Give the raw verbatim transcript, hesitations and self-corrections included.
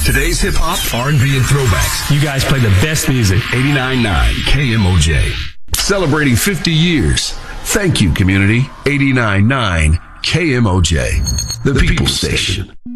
Today's hip hop, R and B, and throwbacks. You guys play the best music. eighty-nine point nine K M O J. Celebrating fifty years. Thank you, community. eighty-nine point nine K M O J. The People Station.